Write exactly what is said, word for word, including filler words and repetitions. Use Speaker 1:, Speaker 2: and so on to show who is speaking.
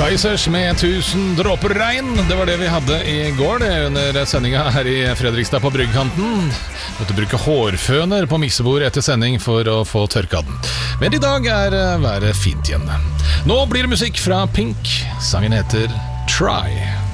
Speaker 1: Kaizers med tusen dråper regn. Det var det vi hadde i går det, under sendinga her i Fredrikstad på Bryggkanten. Måtte bruke hårføner på missebord etter sending for å få tørka den. Men i dag er været fint igjen. Nå blir det musikk fra Pink. Sangen heter Try.